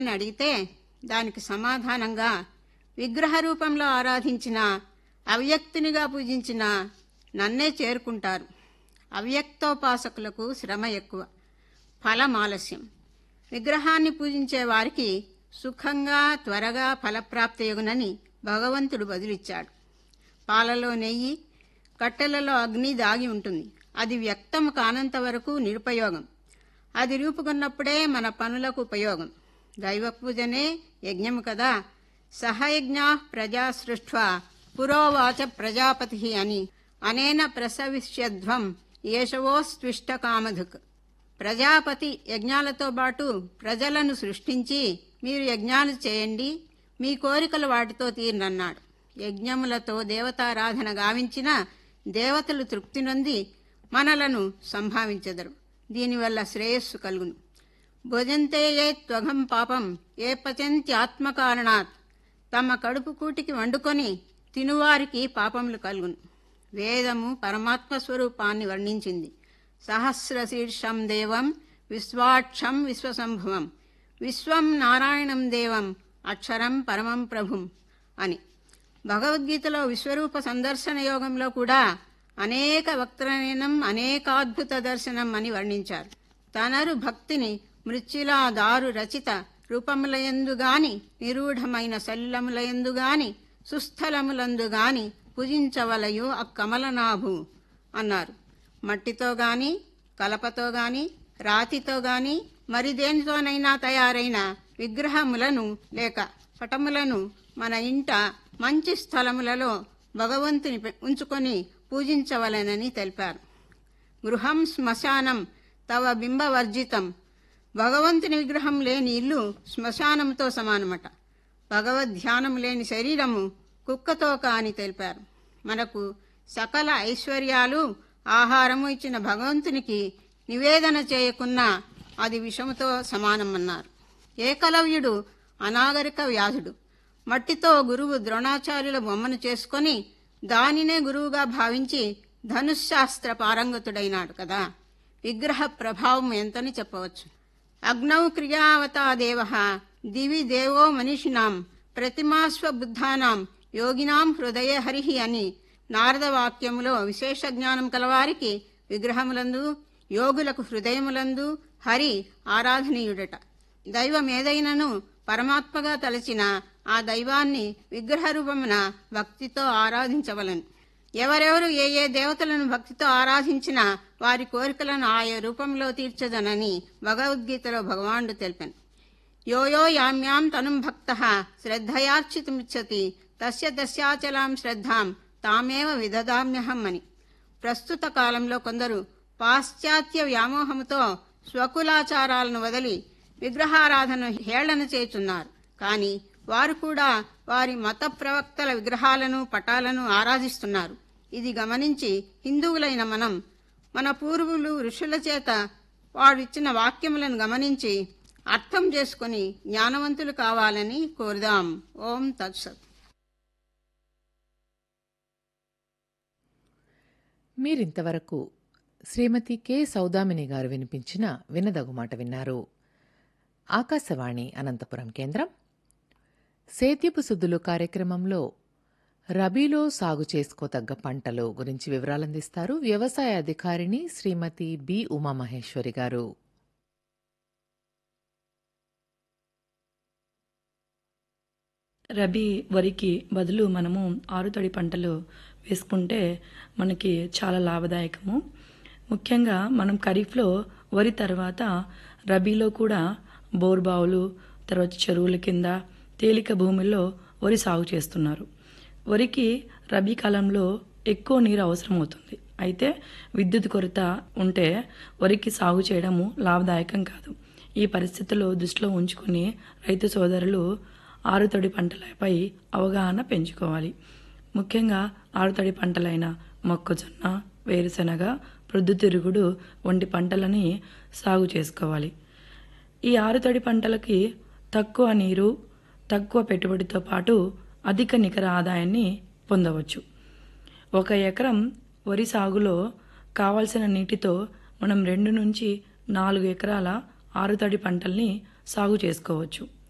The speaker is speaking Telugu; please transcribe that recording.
అని అడిగితే దానికి సమాధానంగా విగ్రహ రూపంలో ఆరాధించిన, అవ్యక్తునిగా పూజించిన నన్నే చేరుకుంటారు. అవ్యక్తోపాసకులకు శ్రమ ఎక్కువ, ఫలం ఆలస్యం. విగ్రహాన్ని పూజించే వారికి సుఖంగా త్వరగా ఫలప్రాప్తియగునని భగవంతుడు బదులిచ్చాడు. పాలలో నెయ్యి, కట్టెలలో అగ్ని దాగి ఉంటుంది. అది వ్యక్తము కానంత వరకు నిరుపయోగం. అది రూపుకున్నప్పుడే మన పనులకు ఉపయోగం. దైవ పూజనే యజ్ఞము కదా. సహయజ్ఞా ప్రజా సృష్ట్వా పురోవాచ ప్రజాపతి అని అనేన ప్రసవిష్యధ్వం ఏషవోస్త్విష్ట కామధుక్. ప్రజాపతి యజ్ఞాలతో పాటు ప్రజలను సృష్టించి మీరు యజ్ఞాలు చేయండి, మీ కోరికలు వాటితో తీరనన్నాడు. యజ్ఞములతో దేవతారాధన గావించిన దేవతలు తృప్తి నొంది మనలను సంభావించెదరు. దీనివల్ల శ్రేయస్సు కలుగును. భుజంతే ఏ త్వగం పాపం ఏ పచంత్యాత్మకారణాత్. తమ కడుపు కూటికి వండుకొని తినువారికి పాపములు కలుగును. వేదము పరమాత్మ స్వరూపాన్ని వర్ణించింది. సహస్రశీర్షం దేవం విశ్వాక్షం విశ్వసంభవం విశ్వం నారాయణం దేవం అక్షరం పరమం ప్రభుం అని. భగవద్గీతలో విశ్వరూప సందర్శన యోగంలో కూడా అనేక వక్త్రనయనం అనేకాద్భుత దర్శనం అని వర్ణించారు. తనరు భక్తిని మృత్యులా దారు రచిత రూపములయందుగాని, నిరూఢమైన శల్యములయందుగాని, సుస్థలములందుగాని పూజించవలయు అక్కమలనాభు అన్నారు. మట్టితో గాని, కలపతో గాని, రాతితో గాని, మరి దేనితోనైనా తయారైన విగ్రహములను లేక పటములను మన ఇంట మంచి స్థలములలో భగవంతుని ఉంచుకొని పూజించవలెనని తెలిపారు. గృహం శ్మశానం తవ బింబవర్జితం. భగవంతుని విగ్రహం లేని ఇల్లు శ్మశానంతో సమానమట. భగవద్ధ్యానం లేని శరీరము కుక్కతోక అని తెలిపారు. మనకు సకల ఐశ్వర్యాలు ఆహారము ఇచ్చిన భగవంతునికి నివేదన చేయకున్నా అది విషముతో సమానమన్నారు. ఏకలవ్యుడు అనాగరిక వ్యాధుడు. మట్టితో గురువు ద్రోణాచార్యుల బొమ్మను చేసుకొని దానినే గురువుగా భావించి ధనుశాస్త్ర పారంగతుడైనాడు కదా. విగ్రహ ప్రభావం ఎంతని చెప్పవచ్చు. అగ్నౌ క్రియావతా దేవ దివి దేవో మనిషినాం ప్రతిమాస్వబుద్ధానాం యోగినాం హృదయ హరిహి అని నారద వాక్యములో విశేష జ్ఞానం కలవారికి విగ్రహములందు, యోగులకు హృదయములందు హరి ఆరాధనీయుడట. దైవం ఏదైనను పరమాత్మగా తలచిన ఆ దైవాన్ని విగ్రహ రూపమున భక్తితో ఆరాధించవలను. ఎవరెవరు ఏ ఏ దేవతలను భక్తితో ఆరాధించినా వారి కోరికలను ఆయా రూపంలో తీర్చదనని భగవద్గీతలో భగవానుడు తెలిపాను. యోయో యామ్యాం తనుం భక్తః శ్రద్ధయార్చితుమిచ్చతి తస్య తస్యాచలాం శ్రద్ధాం తామేవ విదదామ్యహం అని. ప్రస్తుత కాలంలో కొందరు పాశ్చాత్య వ్యామోహముతో స్వకులాచారాలను వదిలి విగ్రహారాధన హేళన చేస్తున్నారు. కానీ వారు కూడా వారి మత ప్రవక్తల విగ్రహాలను పటాలను ఆరాధిస్తున్నారు. ఇది గమనించి హిందువులైన మనం మన పూర్వులు ఋషుల చేత వారు ఇచ్చిన వాక్యములను గమనించి అర్థం చేసుకుని జ్ఞానవంతులు కావాలని కోరుదాం. ఓం తత్సత్. మీరింతవరకు శ్రీమతి కె సౌదామిని గారు వినిపించిన వినదగు మాట విన్నారు. ఆకాశవాణి అనంతపురం కేంద్రం. సేద్యపు సుద్దులు కార్యక్రమంలో రబీలో సాగు చేసుకోతగ్గ పంటలు గురించి వివరాలందిస్తారు వ్యవసాయ అధికారిణి శ్రీమతి బి ఉమామహేశ్వరి గారు. రబీ వరికి బదులు మనము ఆరుతడి పంటలు వేసుకుంటే మనకి చాలా లాభదాయకము. ముఖ్యంగా మనం ఖరీఫ్లో వరి తర్వాత రబీలో కూడా బోర్బావులు, తర్వాత చెరువుల కింద తేలిక భూముల్లో వరి సాగు చేస్తున్నారు. వరికి రబీ కాలంలో ఎక్కువ నీరు అవసరం అవుతుంది. అయితే విద్యుత్ కొరత ఉంటే వరికి సాగు చేయడము లాభదాయకం కాదు. ఈ పరిస్థితుల్లో దృష్టిలో ఉంచుకుని రైతు సోదరులు ఆరుతడి పంటలపై అవగాహన పెంచుకోవాలి. ముఖ్యంగా ఆరుతడి పంటలైన మొక్కజొన్న, వేరుశెనగ, ప్రొద్దుతిరుగుడు వంటి పంటలని సాగు చేసుకోవాలి. ఈ ఆరుతడి పంటలకి తక్కువ నీరు, తక్కువ పెట్టుబడితో పాటు అధిక నికర ఆదాయాన్ని పొందవచ్చు. 1 ఎకరం వరి సాగులో కావాల్సిన నీటితో మనం 2 నుంచి 4 ఎకరాల ఆరుతడి పంటల్ని సాగు చేసుకోవచ్చు.